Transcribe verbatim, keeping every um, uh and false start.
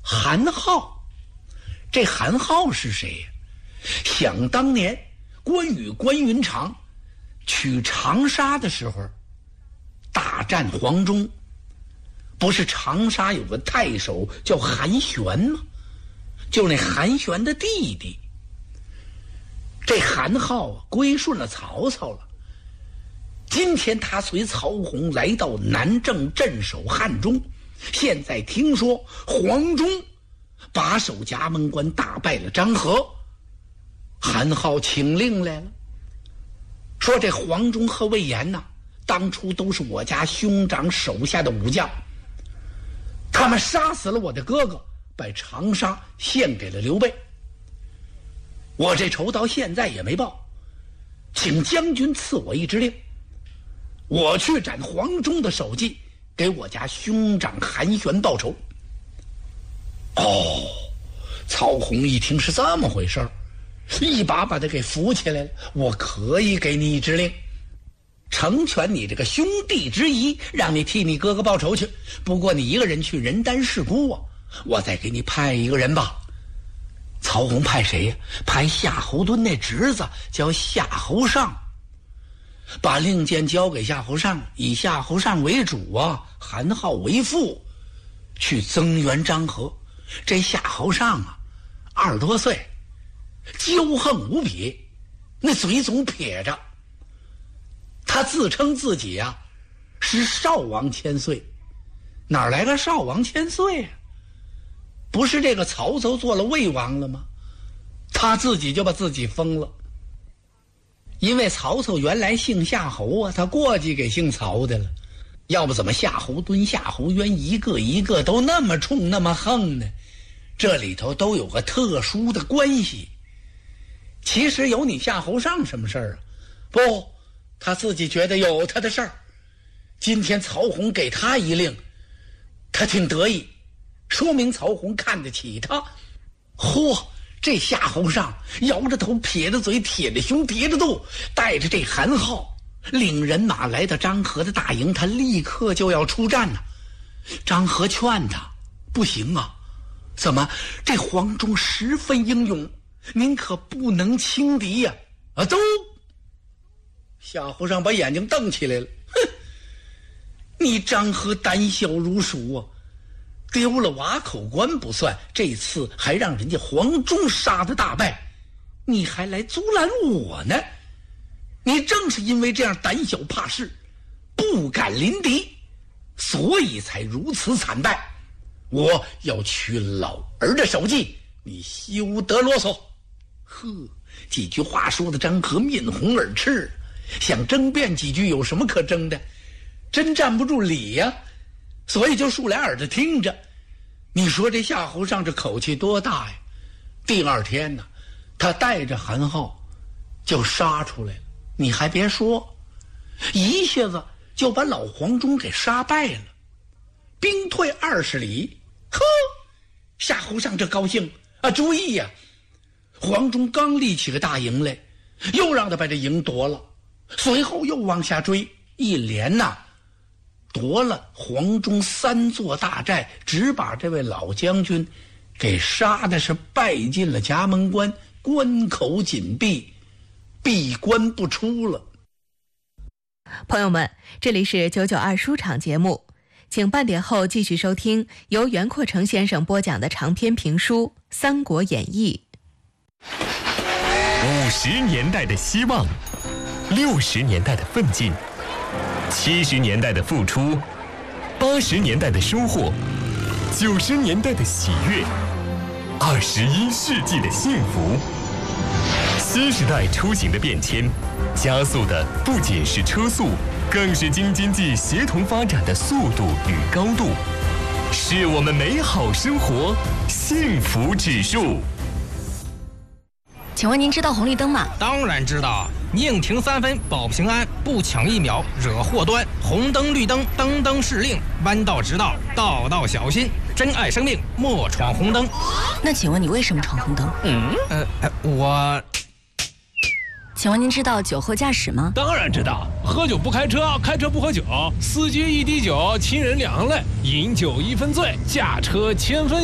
韩浩。这韩浩是谁呀？想当年关羽关云长取长沙的时候，大战黄忠，不是长沙有个太守叫韩玄吗？就那韩玄的弟弟。这韩浩啊，归顺了曹操了。今天他随曹洪来到南郑镇守汉中，现在听说黄忠把守夹门关，大败了张合，韩浩请令来了，说这黄忠和魏延呐、啊，当初都是我家兄长手下的武将，他们杀死了我的哥哥，把长沙献给了刘备。我这仇到现在也没报，请将军赐我一支令，我去斩黄忠的首级，给我家兄长韩玄报仇。哦，曹洪一听是这么回事儿，一把把他给扶起来了。我可以给你一支令，成全你这个兄弟之谊，让你替你哥哥报仇去。不过你一个人去人单势孤啊，我再给你派一个人吧。曹洪派谁呀？派夏侯惇那侄子叫夏侯尚，把令箭交给夏侯尚，以夏侯尚为主啊，韩浩为副，去增援张合。这夏侯尚啊，二十多岁，骄横无比，那嘴总撇着。他自称自己啊是少王千岁，哪来个少王千岁啊？不是这个曹操做了魏王了吗？他自己就把自己封了。因为曹操原来姓夏侯啊，他过继给姓曹的了。要不怎么夏侯惇、夏侯渊一个一个都那么冲那么横呢？这里头都有个特殊的关系。其实有你夏侯尚什么事儿啊？不，他自己觉得有他的事儿。今天曹洪给他一令，他挺得意，说明曹洪看得起他。嚯，这夏侯尚摇着头，撇着嘴，铁着胸，叠着肚，带着这韩浩领人马来到张合的大营，他立刻就要出战呢、啊。张合劝他不行啊，怎么这黄忠十分英勇，您可不能轻敌呀、啊！啊，走！夏侯尚把眼睛瞪起来了，哼，你张合胆小如鼠啊！丢了瓦口关不算，这次还让人家黄忠杀得大败，你还来阻拦我呢？你正是因为这样胆小怕事，不敢临敌，所以才如此惨败。我要取老儿的首级，你休得啰嗦。呵，几句话说的张合面红耳赤，想争辩几句有什么可争的？真站不住理呀、啊，所以就竖俩耳朵听着。你说这夏侯尚这口气多大呀？第二天呢，他带着韩浩就杀出来了。你还别说，一下子就把老黄忠给杀败了，兵退二十里。呵，夏侯尚这高兴啊！注意呀、啊，黄忠刚立起个大营来，又让他把这营夺了，随后又往下追，一连呐、啊、夺了黄忠三座大寨，只把这位老将军给杀的是败进了夹门关，关口紧闭，闭关不出了。 朋友们，这里是九九二书场节目，请半点后继续收听由袁阔成先生播讲的长篇评书《三国演义》。 五十年代的希望，六十年代的奋进，七十年代的付出，八十年代的收获，九十年代的喜悦，二十一世纪的幸福。新时代出行的变迁，加速的不仅是车速，更是京津冀协同发展的速度与高度，是我们美好生活幸福指数。 请问您知道红绿灯吗？ 当然知道，宁停三分保平安，不抢一秒惹祸端。红灯绿灯灯灯是令，弯道直道道道小心。珍爱生命，莫闯红灯。 那请问你为什么闯红灯？ 嗯，呃，我。 请问您知道酒后驾驶吗？ 当然知道，喝酒不开车，开车不喝酒，司机一滴酒，亲人两泪，饮酒一分醉，驾车千分